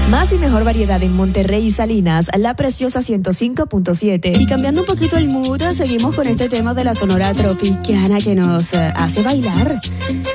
Más y mejor variedad en Monterrey y Salinas, La Preciosa 105.7. Y cambiando un poquito el mood, seguimos con este tema de la Sonora Tropicana que nos hace bailar.